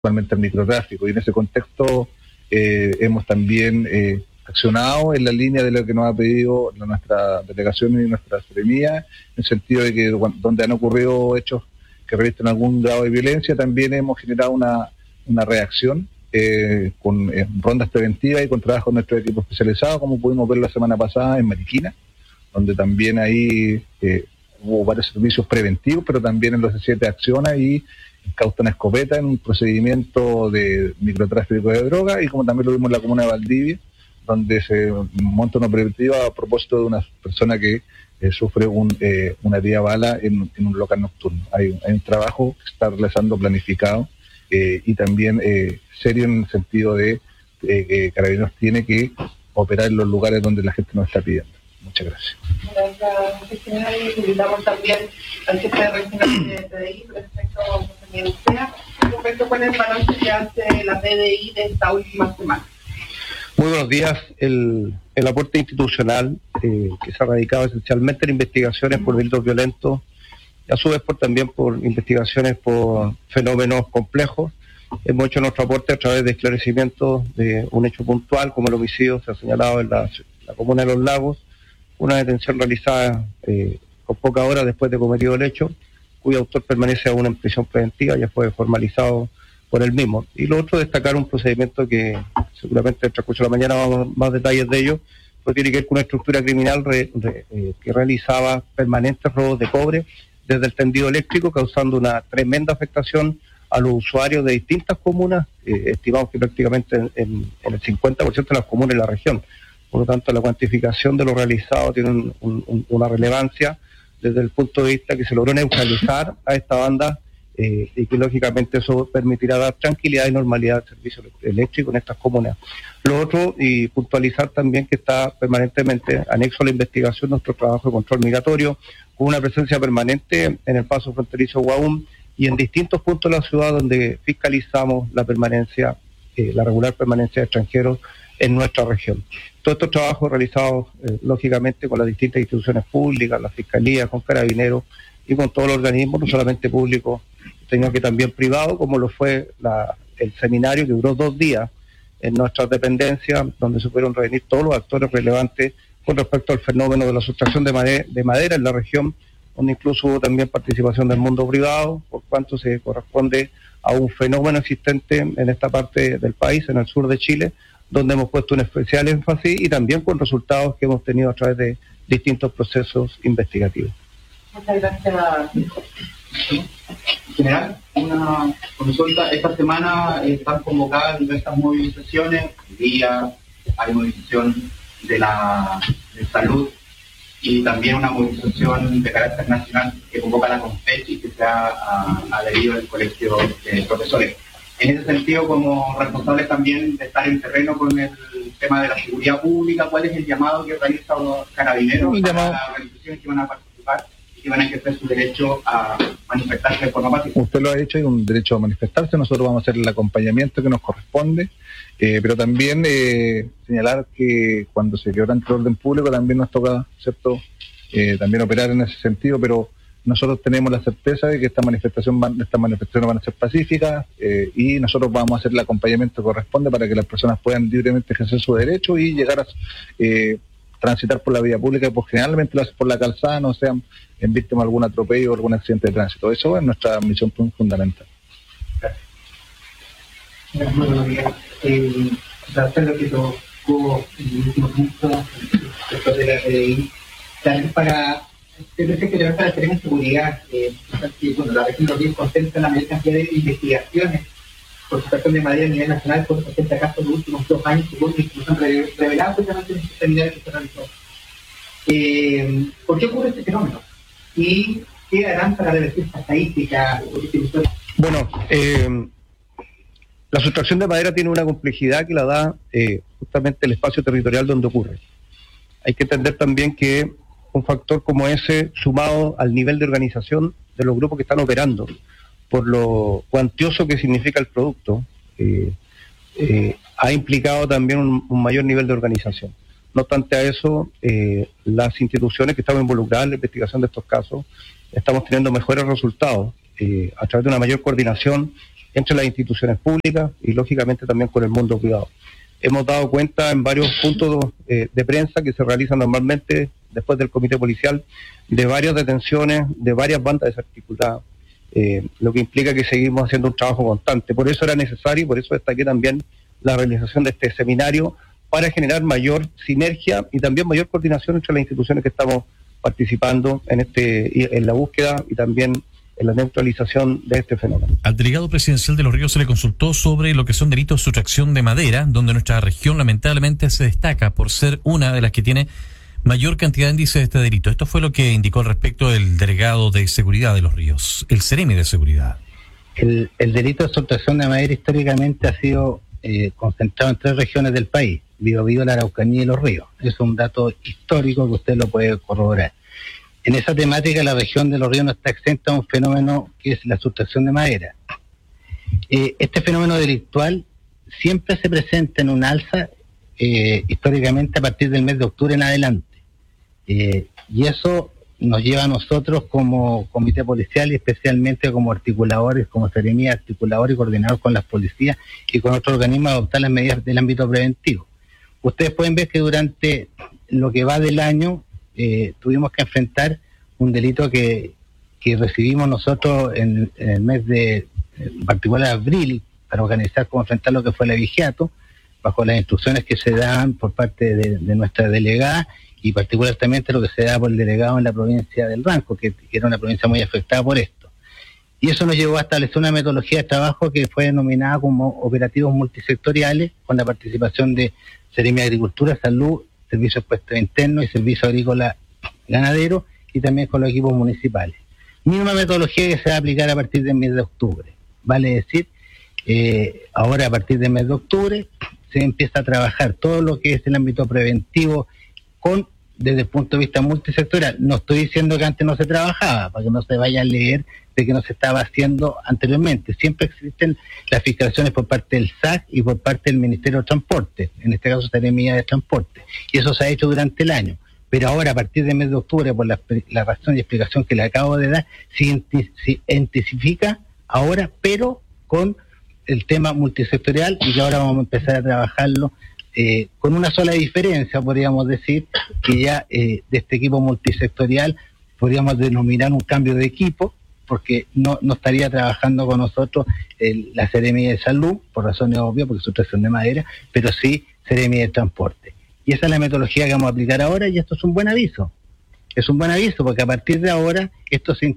principalmente el microtráfico, y en ese contexto hemos también accionado en la línea de lo que nos ha pedido nuestra delegación y nuestra seremía, en el sentido de que donde han ocurrido hechos que revisten algún grado de violencia, también hemos generado una reacción con rondas preventivas y con trabajo de nuestro equipo especializado, como pudimos ver la semana pasada en Mariquina, donde también ahí hubo varios servicios preventivos, pero también en los C7 acciona y incauta una escopeta en un procedimiento de microtráfico de droga, y como también lo vimos en la comuna de Valdivia, donde se monta una preventiva a propósito de una persona que sufre una herida de bala en un local nocturno. Hay un trabajo que está realizando planificado y también serio, en el sentido de que Carabineros tiene que operar en los lugares donde la gente nos está pidiendo. Muchas gracias. Gracias, invitamos también al jefe de regional de PDI, respecto cuál es el balance que hace la PDI de esta última semana. Muy buenos días. El aporte institucional que se ha radicado esencialmente en investigaciones por delitos violentos, y a su vez también por investigaciones por fenómenos complejos. Hemos hecho nuestro aporte a través de esclarecimiento de un hecho puntual, como el homicidio se ha señalado en la comuna de Los Lagos, una detención realizada con pocas horas después de cometido el hecho, cuyo autor permanece aún en prisión preventiva, ya fue formalizado por él mismo. Y lo otro, destacar un procedimiento que seguramente en el transcurso de la mañana vamos a ver más detalles de ello, pues tiene que ver con una estructura criminal que realizaba permanentes robos de cobre desde el tendido eléctrico, causando una tremenda afectación a los usuarios de distintas comunas, estimamos que prácticamente en el 50% de las comunas de la región. Por lo tanto, la cuantificación de lo realizado tiene una relevancia desde el punto de vista que se logró neutralizar a esta banda y que lógicamente eso permitirá dar tranquilidad y normalidad al servicio eléctrico en estas comunas. Lo otro, y puntualizar también que está permanentemente anexo a la investigación nuestro trabajo de control migratorio, con una presencia permanente en el paso fronterizo Guaum y en distintos puntos de la ciudad donde fiscalizamos la permanencia, la regular permanencia de extranjeros en nuestra región. Todos estos trabajos realizados, lógicamente, con las distintas instituciones públicas, la Fiscalía, con Carabineros y con todos los organismos, no solamente públicos, sino que también privados, como lo fue el seminario que duró 2 días en nuestras dependencias, donde se pudieron reunir todos los actores relevantes con respecto al fenómeno de la sustracción de madera en la región, donde incluso hubo también participación del mundo privado, por cuanto se corresponde a un fenómeno existente en esta parte del país, en el sur de Chile, donde hemos puesto un especial énfasis y también con resultados que hemos tenido a través de distintos procesos investigativos. Muchas gracias. General, una consulta. Esta semana están convocadas diversas movilizaciones. Hoy día hay movilización de salud y también una movilización de carácter nacional que convoca la CONFECHI, que se ha adherido al colegio de profesores. En ese sentido, como responsables también de estar en terreno con el tema de la seguridad pública, ¿cuál es el llamado que realizan los Carabineros para las organizaciones que van a participar y que van a ejercer su derecho a manifestarse de forma pacífica? Usted lo ha dicho, hay un derecho a manifestarse, nosotros vamos a hacer el acompañamiento que nos corresponde, pero también señalar que cuando se quebranta el orden público también nos toca, ¿cierto?, también operar en ese sentido, pero nosotros tenemos la certeza de que estas manifestaciones van a ser pacíficas y nosotros vamos a hacer el acompañamiento que corresponde para que las personas puedan libremente ejercer su derecho y llegar a transitar por la vía pública, pues generalmente lo hacen por la calzada, no sean en víctima de algún atropello o algún accidente de tránsito. Eso es nuestra misión fundamental. Gracias. Muy buenos días. Hacer lo que tocó en el último punto, después de la PDI, también para... Creo que debe estar en seguridad, bueno, la región de los ríos contempla la mayor cantidad de investigaciones por sustracción de madera a nivel nacional, por 80 casos en los últimos 2 años, según que incluso han revelado precisamente en este seminario que se realizó. ¿Por qué ocurre este fenómeno? ¿Y qué harán para revertir esta estadística? Bueno, la sustracción de madera tiene una complejidad que la da justamente el espacio territorial donde ocurre. Hay que entender también que un factor como ese, sumado al nivel de organización de los grupos que están operando, por lo cuantioso que significa el producto, ha implicado también un mayor nivel de organización. No obstante a eso, las instituciones que estamos involucradas en la investigación de estos casos, estamos teniendo mejores resultados a través de una mayor coordinación entre las instituciones públicas y lógicamente también con el mundo privado. Hemos dado cuenta en varios puntos de prensa que se realizan normalmente después del comité policial de varias detenciones, de varias bandas desarticuladas, lo que implica que seguimos haciendo un trabajo constante. Por eso era necesario y por eso destaqué también la realización de este seminario para generar mayor sinergia y también mayor coordinación entre las instituciones que estamos participando en la búsqueda y también en la neutralización de este fenómeno. Al delegado presidencial de Los Ríos se le consultó sobre lo que son delitos de sustracción de madera, donde nuestra región lamentablemente se destaca por ser una de las que tiene mayor cantidad de índices de este delito. Esto fue lo que indicó al respecto el delegado de seguridad de Los Ríos, el Ceremi de Seguridad. El delito de sustracción de madera históricamente ha sido concentrado en 3 regiones del país: Biobío, la Araucanía y Los Ríos. Es un dato histórico que usted lo puede corroborar. En esa temática, la región de Los Ríos no está exenta a un fenómeno que es la sustracción de madera. Este fenómeno delictual siempre se presenta en un alza históricamente a partir del mes de octubre en adelante. Y eso nos lleva a nosotros como comité policial y especialmente como articuladores, como Ceremi articulador y coordinador con las policías y con otros organismos a adoptar las medidas del ámbito preventivo. Ustedes pueden ver que durante lo que va del año tuvimos que enfrentar un delito que recibimos nosotros en el mes de, en particular abril, para organizar cómo enfrentar lo que fue el abigeato, bajo las instrucciones que se dan por parte de nuestra delegada y particularmente lo que se da por el delegado en la provincia del Ranco, que era una provincia muy afectada por esto. Y eso nos llevó a establecer una metodología de trabajo que fue denominada como operativos multisectoriales, con la participación de Ceremi de Agricultura, Salud, Servicios Puestos Internos y Servicio Agrícola Ganadero, y también con los equipos municipales. Misma metodología que se va a aplicar a partir del mes de octubre. Vale decir, ahora a partir del mes de octubre se empieza a trabajar todo lo que es el ámbito preventivo desde el punto de vista multisectorial. No estoy diciendo que antes no se trabajaba, para que no se vaya a leer de que no se estaba haciendo anteriormente. Siempre existen las fiscalizaciones por parte del SAC y por parte del Ministerio de Transporte, en este caso Ceremi de Transporte, y eso se ha hecho durante el año. Pero ahora, a partir del mes de octubre, por la razón y explicación que le acabo de dar, se intensifica ahora, pero con el tema multisectorial, y que ahora vamos a empezar a trabajarlo con una sola diferencia, podríamos decir, que ya de este equipo multisectorial podríamos denominar un cambio de equipo, porque no estaría trabajando con nosotros la Ceremi de Salud, por razones obvias, porque es sustracción de madera, pero sí Ceremi de Transporte. Y esa es la metodología que vamos a aplicar ahora, y esto es un buen aviso. Es un buen aviso, porque a partir de ahora esto se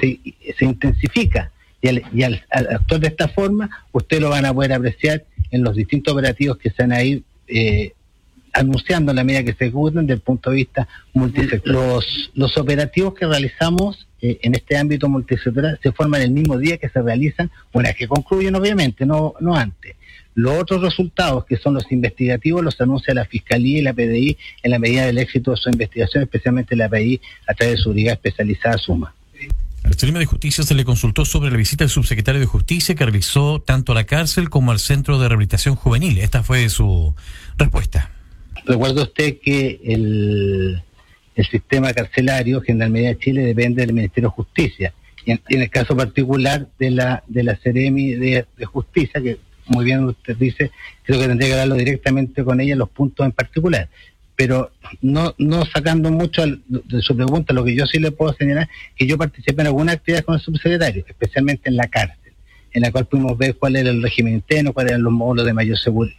intensifica, y al actuar de esta forma, ustedes lo van a poder apreciar en los distintos operativos que se van a ir anunciando en la medida que se ejecutan desde el punto de vista multisectorial. Los operativos que realizamos en este ámbito multisectorial se forman el mismo día que se realizan, una vez que concluyen obviamente, no antes. Los otros resultados, que son los investigativos, los anuncia la Fiscalía y la PDI en la medida del éxito de su investigación, especialmente la PDI a través de su brigada especializada SUMA. Al Ceremi de Justicia se le consultó sobre la visita del subsecretario de Justicia que realizó tanto a la cárcel como al Centro de Rehabilitación Juvenil. Esta fue su respuesta. Recuerda usted que el sistema carcelario, Gendarmería de Chile, depende del Ministerio de Justicia. Y en el caso particular de la Ceremi de Justicia, que muy bien usted dice, creo que tendría que hablarlo directamente con ella en los puntos en particular. Pero no sacando mucho de su pregunta, lo que yo sí le puedo señalar, que yo participé en alguna actividad con el subsecretario, especialmente en la cárcel, en la cual pudimos ver cuál era el régimen interno, cuáles eran los módulos de mayor seguridad,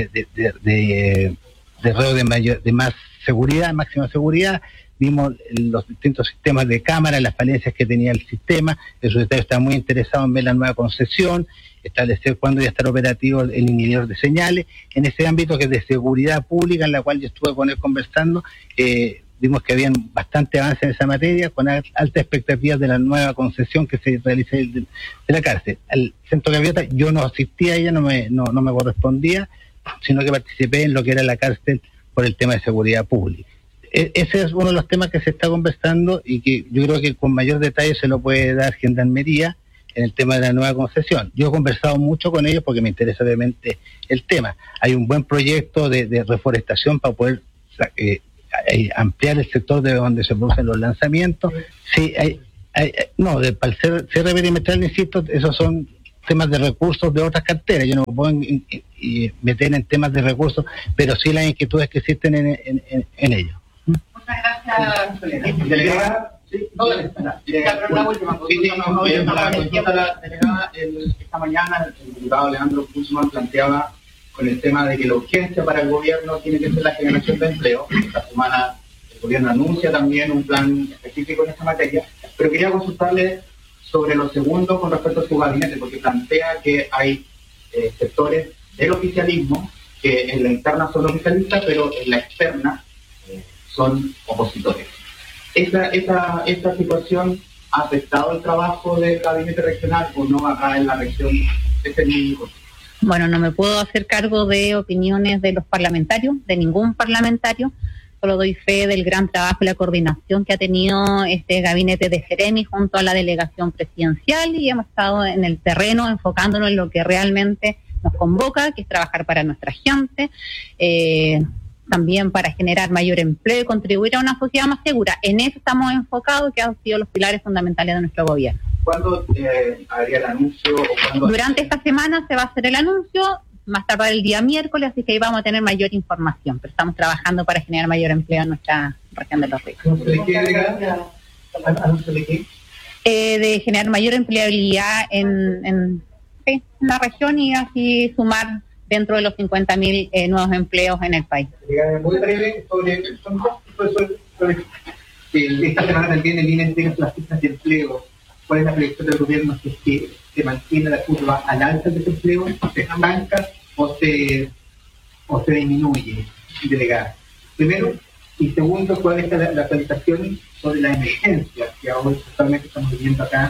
de más seguridad, máxima seguridad. Vimos los distintos sistemas de cámara, las falencias que tenía el sistema. El subsecretario está muy interesado en ver la nueva concesión, establecer cuándo ya estar operativo el inhibidor de señales. En ese ámbito que es de seguridad pública, en la cual yo estuve con él conversando, vimos que habían bastante avance en esa materia, con altas expectativas de la nueva concesión que se realiza de la cárcel. Al Centro Gaviota yo no asistía a ella, no me correspondía, sino que participé en lo que era la cárcel por el tema de seguridad pública. Ese es uno de los temas que se está conversando y que yo creo que con mayor detalle se lo puede dar Gendarmería en el tema de la nueva concesión. Yo he conversado mucho con ellos porque me interesa obviamente el tema. Hay un buen proyecto de reforestación para poder ampliar el sector de donde se producen los lanzamientos. Sí, para el cierre perimetral, insisto, esos son temas de recursos de otras carteras. Yo no me puedo meter en temas de recursos, pero sí las inquietudes que existen en ellos. Muchas gracias, Delegada, sí, no, la última delegada, esta mañana el diputado Leandro Guzmán planteaba con el tema de que la urgencia para el gobierno tiene que ser la generación de empleo. Esta semana el gobierno anuncia también un plan específico en esta materia, pero quería consultarle sobre lo segundo con respecto a su gabinete, porque plantea que hay sectores del oficialismo que en la interna son oficialistas, pero en la externa son opositores. ¿Esta situación ha afectado el trabajo del gabinete regional o no acá en la región de Temuco? Bueno, no me puedo hacer cargo de opiniones de los parlamentarios, de ningún parlamentario. Solo doy fe del gran trabajo y la coordinación que ha tenido este gabinete de Ceremi junto a la delegación presidencial, y hemos estado en el terreno enfocándonos en lo que realmente nos convoca, que es trabajar para nuestra gente, también para generar mayor empleo y contribuir a una sociedad más segura. En eso estamos enfocados, que han sido los pilares fundamentales de nuestro gobierno. ¿Cuándo habría el anuncio? Durante esta semana se va a hacer el anuncio, más tarde el día miércoles, así que ahí vamos a tener mayor información, pero estamos trabajando para generar mayor empleo en nuestra región de Los Ríos. ¿Anuncio de qué? De generar mayor empleabilidad en la región y así sumar dentro de los 50.000 nuevos empleos en el país. Muy breve sobre esta semana también el INE entrega las cifras de empleo. ¿Cuál es la proyección del gobierno? Si es que se mantiene la curva al alza del desempleo, se estanca o se disminuye, delegada. Primero, y segundo, ¿cuál es la actualización sobre la emergencia que ahora actualmente estamos viviendo acá?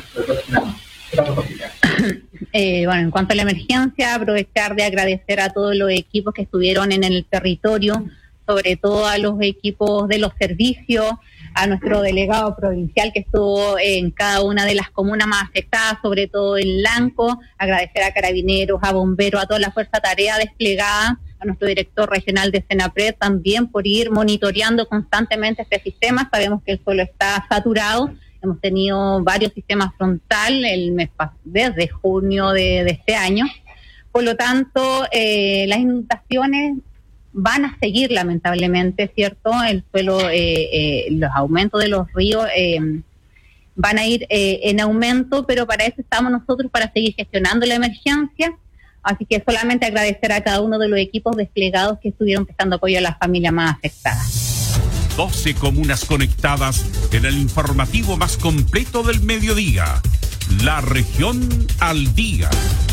Bueno, en cuanto a la emergencia, aprovechar de agradecer a todos los equipos que estuvieron en el territorio, sobre todo a los equipos de los servicios, a nuestro delegado provincial que estuvo en cada una de las comunas más afectadas, sobre todo en Lanco, agradecer a Carabineros, a Bomberos, a toda la fuerza tarea desplegada, a nuestro director regional de Senapred también por ir monitoreando constantemente este sistema. Sabemos que el suelo está saturado, hemos tenido varios sistemas frontal desde junio de este año, por lo tanto las inundaciones van a seguir lamentablemente, ¿cierto? El suelo, los aumentos de los ríos van a ir en aumento, pero para eso estamos nosotros, para seguir gestionando la emergencia. Así que solamente agradecer a cada uno de los equipos desplegados que estuvieron prestando apoyo a las familias más afectadas. 12 comunas conectadas en el informativo más completo del mediodía. La región al día.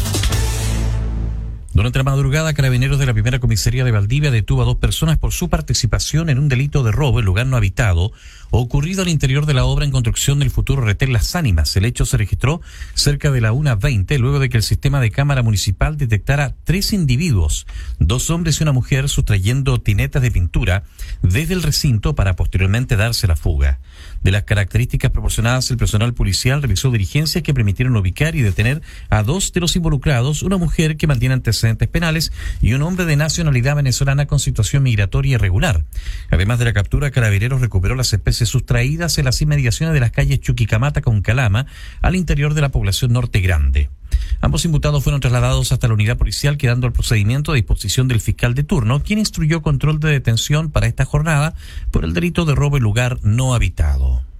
Durante la madrugada, Carabineros de la Primera Comisaría de Valdivia detuvo a 2 personas por su participación en un delito de robo en lugar no habitado ocurrido al interior de la obra en construcción del futuro retén Las Ánimas. El hecho se registró cerca de la 1:20, luego de que el sistema de cámara municipal detectara 3 individuos, 2 hombres y una mujer, sustrayendo tinetas de pintura desde el recinto para posteriormente darse la fuga. De las características proporcionadas, el personal policial realizó diligencias que permitieron ubicar y detener a 2 de los involucrados, una mujer que mantiene antecedentes penales y un hombre de nacionalidad venezolana con situación migratoria irregular. Además de la captura, Carabineros recuperó las especies sustraídas en las inmediaciones de las calles Chuquicamata con Calama, al interior de la población Norte Grande. Ambos imputados fueron trasladados hasta la unidad policial, quedando el procedimiento a disposición del fiscal de turno, quien instruyó control de detención para esta jornada por el delito de robo en lugar no habitado.